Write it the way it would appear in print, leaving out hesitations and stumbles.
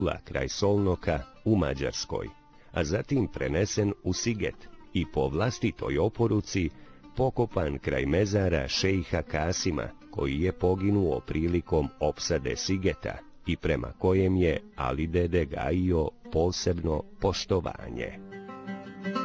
Pula kraj Solnoka u Mađarskoj, a zatim prenesen u Siget i po vlastitoj oporuci pokopan kraj mezara šejha Kasima, koji je poginuo prilikom opsade Sigeta i prema kojem je Ali Dede gajio posebno poštovanje.